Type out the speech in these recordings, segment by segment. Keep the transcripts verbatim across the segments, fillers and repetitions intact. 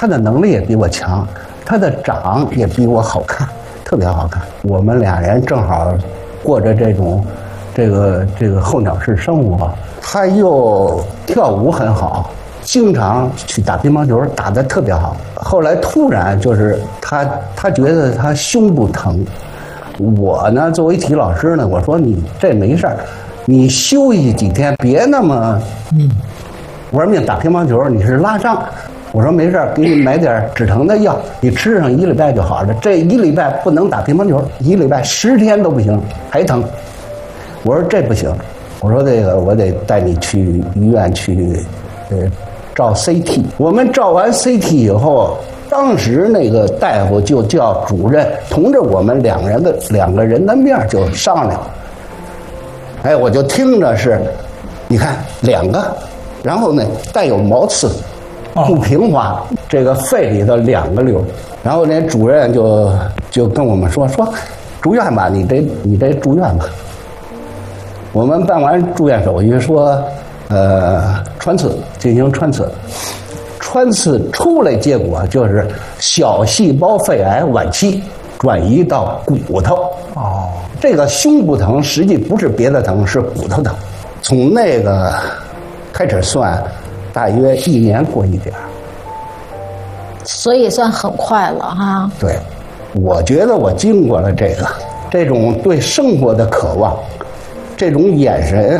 他的能力也比我强，他的长也比我好看，特别好看。我们俩人正好过着这种这个这个候鸟式生活。他又跳舞很好，经常去打乒乓球，打得特别好。后来突然就是他他觉得他胸部疼，我呢作为体育老师呢，我说你这没事儿，你休息几天，别那么嗯玩命打乒乓球，你是拉伤。我说没事儿，给你买点止疼的药，你吃上一礼拜就好了。这一礼拜不能打乒乓球，一礼拜十天都不行，还疼。我说这不行，我说这个我得带你去医院去，呃，照 C T。我们照完 C T 以后，当时那个大夫就叫主任，同着我们两人的两个人的面就商量。哎，我就听着是，你看两个，然后呢带有毛刺。不平滑，这个肺里头两个瘤，然后那主任就就跟我们说说，住院吧，你得你得住院吧。我们办完住院手续说，呃，穿刺进行穿刺，穿刺出来结果就是小细胞肺癌晚期转移到骨头。哦，这个胸部疼实际不是别的疼，是骨头疼。从那个开始算。大约一年过一点， 所以算很快了哈。 对，我觉得我经过了这个，这种对生活的渴望，这种眼神，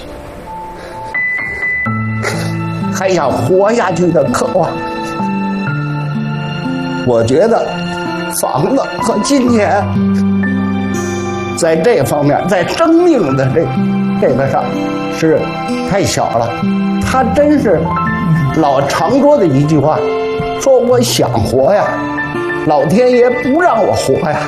还想活下去的渴望，我觉得房子和金钱在这方面，在生命的这这个上是太小了。他真是老常说的一句话，说我想活呀，老天爷不让我活呀。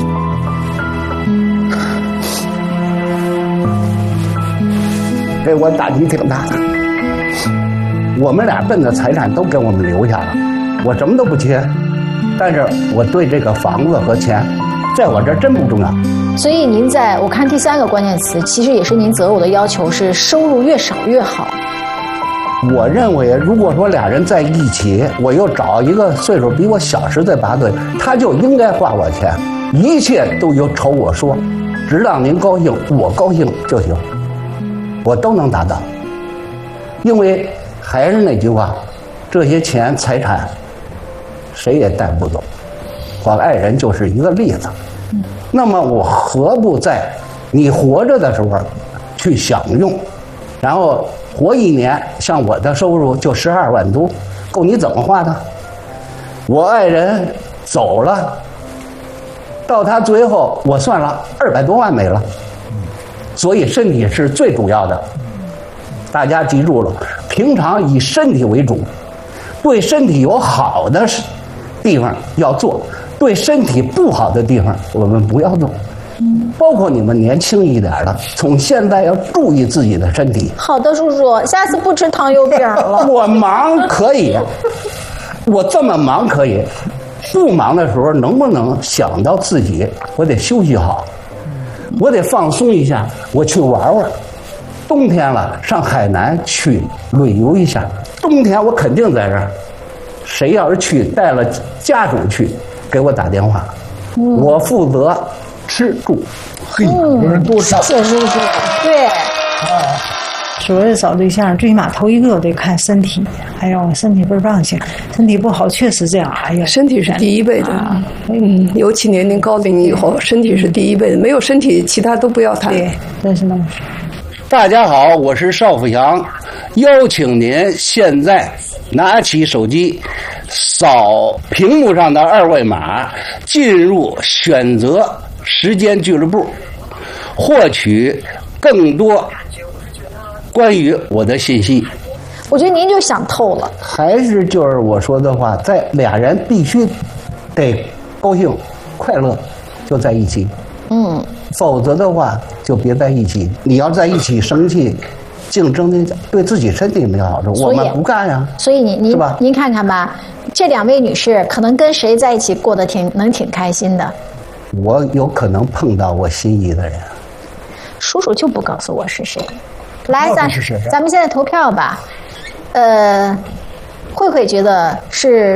给我打击挺大的。我们俩奔的财产都给我们留下了，我什么都不缺，但是我对这个房子和钱，在我这儿真不重要。 所以您在我看第三个关键词，其实也是您择偶的要求是收入越少越好。 我认为，如果说俩人在一起，我又找一个岁数比我小十岁八岁，他就应该花我钱，一切都由瞅我说，只让您高兴，我高兴就行，我都能达到。因为还是那句话，这些钱财产，谁也带不走，我爱人就是一个例子。那么我何不在你活着的时候去享用，然后活一年，像我的收入就十二万多，够你怎么花的？我爱人走了，到他最后我算了二百多万没了，所以身体是最主要的。大家记住了，平常以身体为主，对身体有好的地方要做，对身体不好的地方我们不要做。包括你们年轻一点的，从现在要注意自己的身体。 好的，叔叔，下次不吃糖油饼了。 我忙可以，我这么忙可以，不忙的时候能不能想到自己，我得休息好，我得放松一下，我去玩玩。冬天了，上海南去旅游一下。冬天我肯定在这儿，谁要是去带了家属去，给我打电话，嗯、我负责。吃住， 嘿，有人多少？ 谢叔叔，对，啊， 说是找对象，最起码头一个得看身体，哎呦，身体倍儿棒行，身体不好确实这样，哎呀， 身体是第一位的，啊、嗯，尤其年龄高龄以后，身体是第一位的，没有身体，其他都不要谈。 对，真是那么说。 大家好，我是邵富祥，邀请您现在拿起手机，扫屏幕上的二维码，进入选择时间俱乐部，获取更多关于我的信息。 我觉得您就想透了， 还是就是我说的话，在俩人必须得高兴快乐就在一起，嗯，否则的话就别在一起。你要在一起生气竞争的，对自己身体没有好处，我们不干呀。 所以您您您看看吧，这两位女士可能跟谁在一起过得挺能挺开心的。 我有可能碰到我心仪的人， 叔叔就不告诉我是谁。来，咱咱们现在投票吧。呃，慧慧觉得是